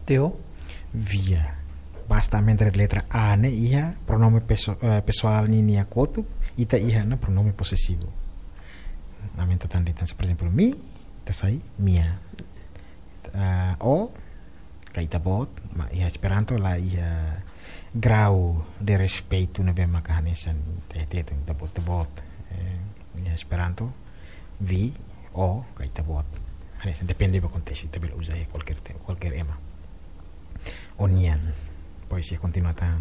Teo? Via. Basta mentre letra A ne iha pronome pessoal ni nia kotu, ita iha na pronome possessivo. Na menta tanditan, por exemplo, mi, ita sai mia. O, kaita bot, ma iha Esperanto la iha grau de respeito na bem makahanesan teteto ita bot. Iha Esperanto, vi, o, kaita bot. Hanesan depende do contexto, ita bila usar qualquer ema. Onian. Poesia continuatan.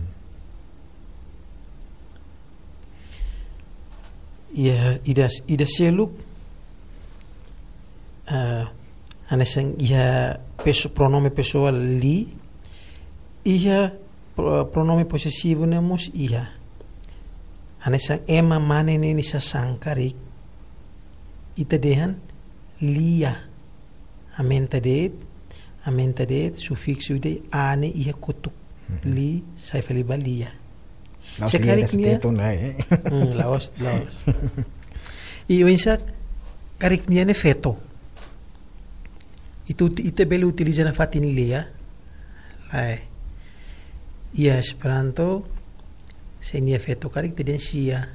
Ida seluk hanesang iha pronome pessoal li, iha pronome possessivo nemos iha. Hanesang ema mane ni sasangkarik ita dehan lia. Amenta det sufixo de ane iha kotuk. Li sai fali balia. Sekarik nia. Laos. Iyo insak karik nia ne feto. Itu ite bele utiliza na fatin lia. Lai. Ia Esperanto se nia feto karik te den sia.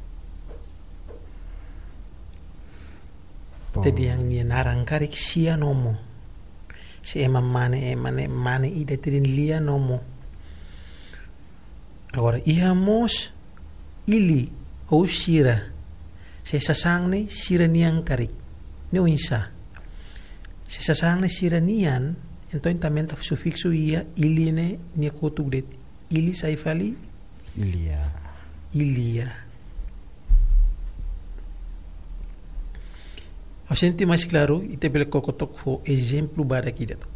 Te diang nia narang karik sia nomo. Se ema mane ide te den lia nomo. Agora, ihamos ili ou sira. Se sasang ne sira niang karik. Ne insa. Se sasang ne sira nian, então também tá sufixo ia ili ne nia kotuk det. Ili sai fali Ilia. Eu senti mais claro e te bele kokotok fo exemplo bara aqui dentro.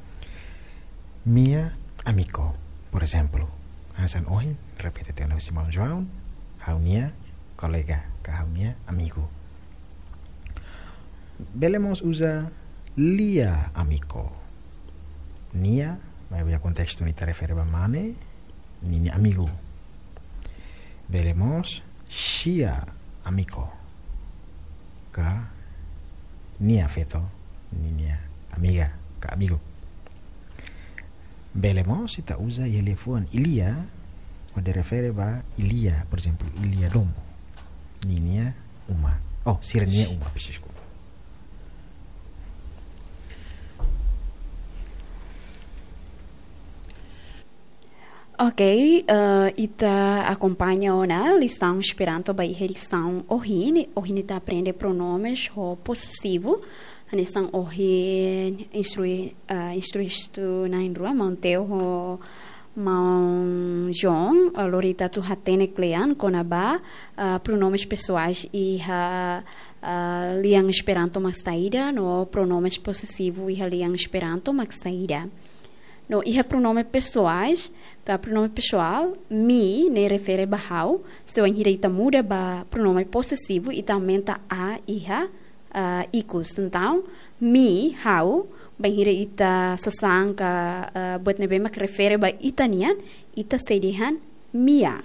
Mia amico, por exemplo. Hasan ohin, repete teu Simão João, haunia colega, haunia amigo. Belemos usa lia amico. Nia, vai ver contexto ni te refere a mane, ni amigo. Belemos sia amico. Ka nia feto, ni nia amiga, ka amigo. Belemos ita usa telefone Ilia quando refere a Ilia, por exemplo, Ilia domo. Ninia uma. Oh, sirenia uma, desculpa. Ok, ita acompanha ona lição Esperanto by lição ohin ita aprende pronomes ho possessivo. Hanesan ohin instruistu na indrua manteu ho Mão João, Lorita tu hatene klean konaba pronomes pessoais e liang Esperanto saída no pronomes possessivo e liang Esperanto saída. No iha pronome pessoais, ka pronome pessoal, mi ne refere bahau, se o direita muda ba pronome possessivo e também tá a iha ikus. Então, mi hau banhira ita sasang ka buat nebe mak refere ba itanian ita sedihan mia.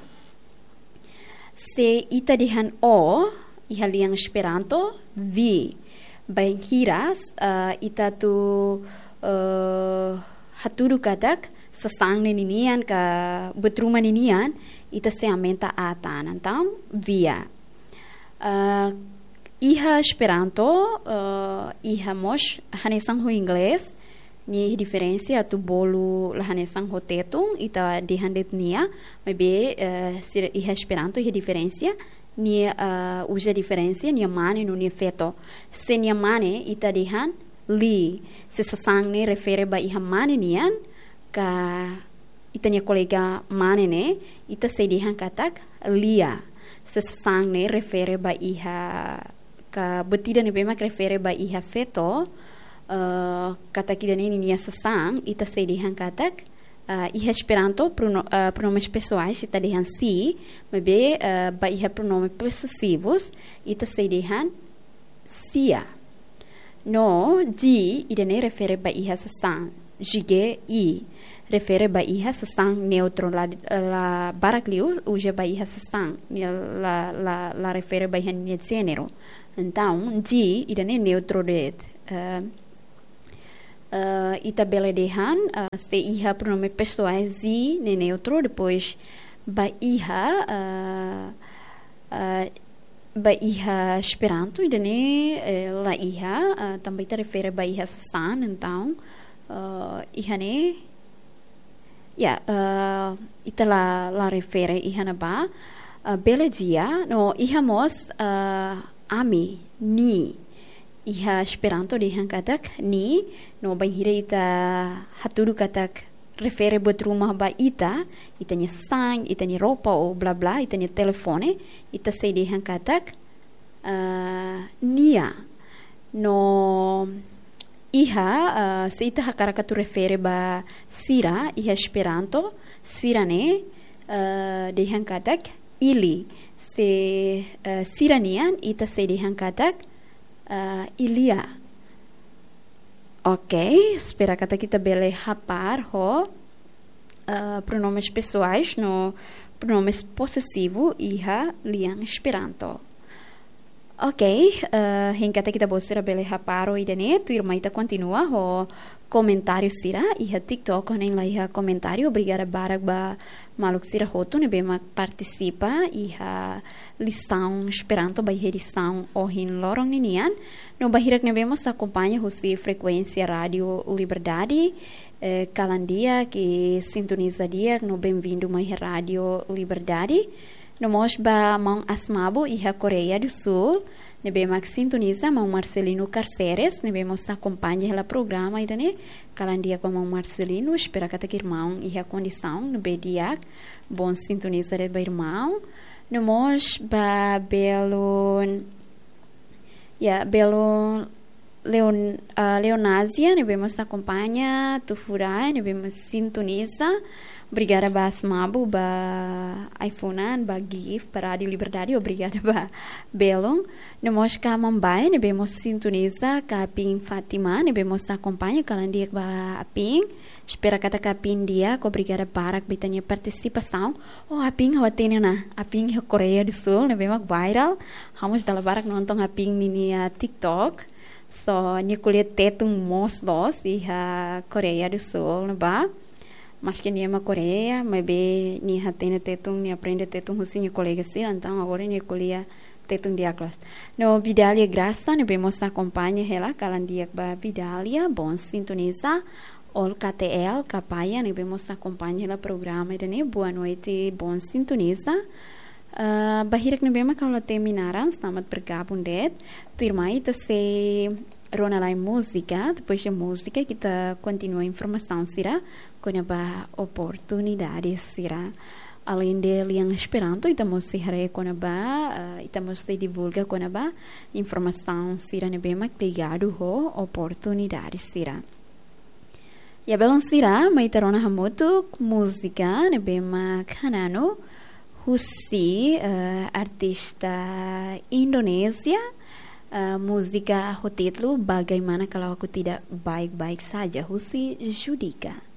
Se ita dihan o iha liang Esperanto vi. Banhira ita tu haturu katak sasang ninian ka buat rumah ninian ita se aumenta atan. Então via. Iha Esperanto, iha mos hanesang ho inglês, ni diferença tu bolu la hanesang ho tetung ita dihandet nia, maybe iha Esperanto iha diferença, ni usa diferença ni mane no ni feto. Se ni mane ita dihan li, se sasang ne refere ba iha mane nian ka ita ni kolega mane ne ita se dihan katak lia. Se sasang ne refere ba iha ka betida ni bema refere ba iha feto kata kida ni nia sasang ita se dihan katak iha Esperanto pronomes pessoais ita dihan si maybe ba iha pronomes possessivos ita se dihan sia no ji ida ne refere ba iha sasang jige i refere ba iha sasang neutro la barakliu uja ba iha sasang la refere ba iha nia genero. Então, G ida ne neutro det ita beledehan se iha pronome pessoal zi ne neutro, depois ba iha Esperanto, idane la iha também te refere ba iha san, então iha ne ita la refere iha na ba bele dia no iha mos ami ni iha Esperanto de iha katak ni no bahira ita haturu katak refere buat rumah ba ita nya sang, ita nya roupa ou bla bla, ita nya telefone, ita sei de iha katak nia no iha se ita hakara tu refere ba sira iha Esperanto sira ne de iha katak ili se siranian ita sei de iha katak ilia. Ok, espera kata kita bele hapar ho pronomes pessoais no pronomes possessivo iha liang Esperanto. Ok, kata kita bosira bele haparo idane tu irma ita continua ho comentário sira iha TikTok nem la iha comentário obrigada barak ba maluk sira hotu ne bema participa iha lição Esperanto ba edição ohin lorong ninian no bahirak ne bemos acompanha hosi frequência rádio Liberdade kalandia que sintoniza dia no bem-vindo mai rádio Liberdade no mos ba mão asmabo iha Coreia do Sul ne bema sintoniza mão Marcelino Carceres ne bemos acompanha ela programa idane kalandia com mão Marcelino espera kata irmão iha condição no bediak bom sintoniza de ba irmão no mos ba belo Leonásia, ne vemos acompanha, Tufurai, ne vemos sintoniza. Obrigada ba Asmabu, ba iPhone, ba GIF, para Rádio Liberdade, obrigada ba Belong. Ne mos ka Mumbai, ne vemos sintoniza, ka Aping Fatima, ne vemos acompanha, kalandia ba Aping. Espera kata Aping dia, obrigada para bitanya participação. Oh, Aping hawatene na, Aping Coreia do Sul, ne vemos viral. Vamos dalam barak nonton Aping ni TikTok. So, ni kuliah tetung mos dos iha Coreia do Sul, ne ba? Mas que ni ama Coreia, maybe ni hatene tetung ni aprende tetung husi ni colega sir, então agora ni kuliah tetung dia kelas. No Vidalia Graça, ne vemos acompanha ela, kalandia ba Vidalia, bom sintoniza. Ol KTL, Kapaya, ne vemos acompanha ela programa, ne boa noite, bom sintoniza. Bahirak ne bema kalau terminaran, selamat bergabung det. Tu irmã ita se ronalai música, depois da música kita continua informação sira, com a oportunidade sira. Além de liang Esperanto, ita mesti hare com ita mesti divulga com informação sira ne bema ligado ho oportunidade sira. Ya belum sira, mai tarona hamutu música ne bema kanano. Husi artista Indonesia música ho título Bagaimana Kalau Aku Tidak Baik-Baik Saja Husi Judika.